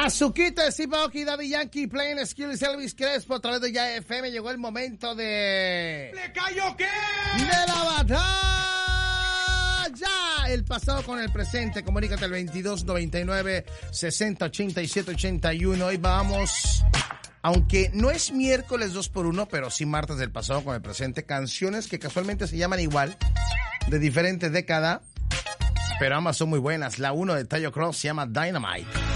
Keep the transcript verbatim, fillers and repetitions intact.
Azuquita de Steve Aoki, Daddy Yankee, Playing Skills, Elvis Crespo a través de Ya F M. Llegó el momento de... ¿Le cayó qué? ¡De la batalla! El pasado con el presente. Comunícate al veintidós noventa y nueve sesenta ochenta y siete ochenta y uno. Hoy vamos... Aunque no es miércoles dos por uno, pero sí martes del pasado con el presente. Canciones que casualmente se llaman igual, de diferente década, pero ambas son muy buenas. La uno de Tayo Cross se llama Dynamite.